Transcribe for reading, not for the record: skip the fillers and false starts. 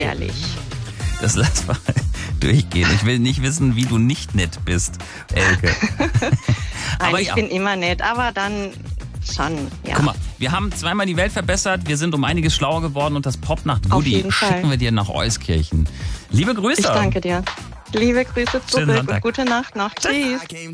Ehrlich. Das lass mal durchgehen. Ich will nicht wissen, wie du nicht nett bist, Elke. Nein, ich bin immer nett, aber dann schon, ja. Guck mal, wir haben zweimal die Welt verbessert, wir sind um einiges schlauer geworden und das Popnacht-Goodie schicken wir dir nach Euskirchen. Liebe Grüße. Ich danke dir. Liebe Grüße Schönen zurück Sonntag. und gute Nacht noch. Tschüss.